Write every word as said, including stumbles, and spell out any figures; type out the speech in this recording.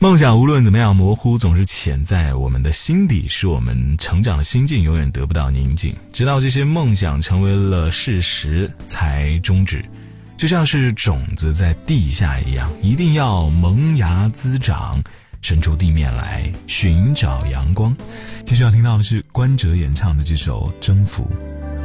梦想无论怎么样模糊，总是潜在我们的心底，使我们成长的心境永远得不到宁静，直到这些梦想成为了事实才终止。就像是种子在地下一样，一定要萌芽滋长，伸出地面来寻找阳光。接下来要听到的是关喆演唱的这首《征服》。